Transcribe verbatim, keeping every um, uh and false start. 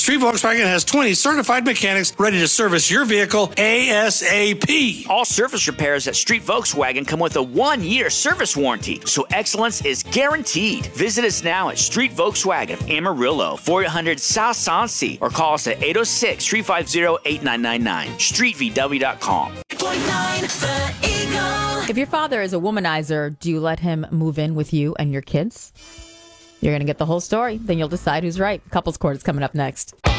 Street Volkswagen has twenty certified mechanics ready to service your vehicle ASAP. All service repairs at Street Volkswagen come with a one-year service warranty, so excellence is guaranteed. Visit us now at Street Volkswagen of Amarillo, four hundred South Sansi, or call us at eight oh six, three five zero, eight nine nine nine. street v w dot com. If your father is a womanizer, do you let him move in with you and your kids? You're going to get the whole story. Then you'll decide who's right. Couples Court is coming up next.